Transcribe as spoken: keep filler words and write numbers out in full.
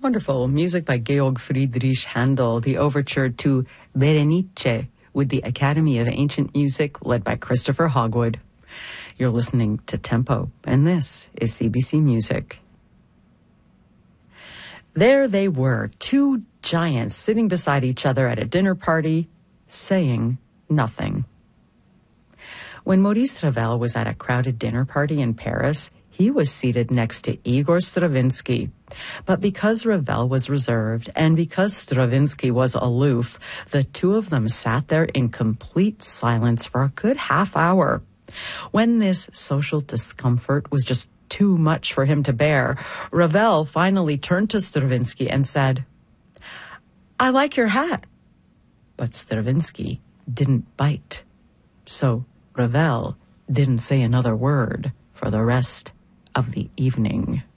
Wonderful music by Georg Friedrich Handel, the overture to Berenice with the Academy of Ancient Music led by Christopher Hogwood. You're listening to Tempo, and this is C B C Music. There they were, two giants sitting beside each other at a dinner party, saying nothing. When Maurice Ravel was at a crowded dinner party in Paris, he was seated next to Igor Stravinsky. But because Ravel was reserved and because Stravinsky was aloof, the two of them sat there in complete silence for a good half hour. When this social discomfort was just too much for him to bear, Ravel finally turned to Stravinsky and said, "I like your hat." But Stravinsky didn't bite. So Ravel didn't say another word for the rest of the evening.